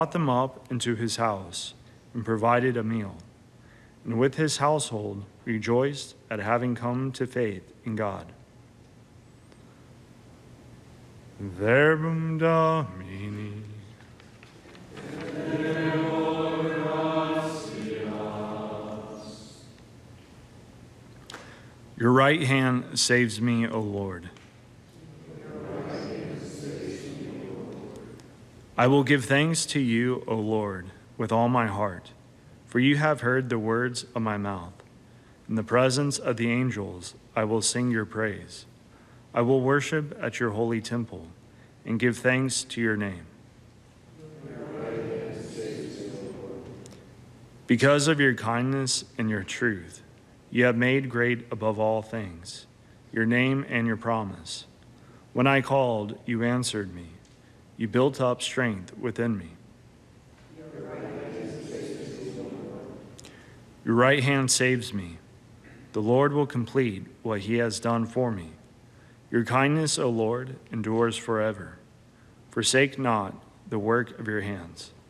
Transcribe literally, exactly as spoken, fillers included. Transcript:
brought them up into his house and provided a meal, and with his household rejoiced at having come to faith in God. Verbum Domini. Your right hand saves me, O Lord. I will give thanks to you, O Lord, with all my heart, for you have heard the words of my mouth. In the presence of the angels, I will sing your praise. I will worship at your holy temple and give thanks to your name. Because of your kindness and your truth, you have made great above all things your name and your promise. When I called, you answered me. You built up strength within me. Your right hand saves me. The Lord will complete what he has done for me. Your kindness, O Lord, endures forever. Forsake not the work of your hands.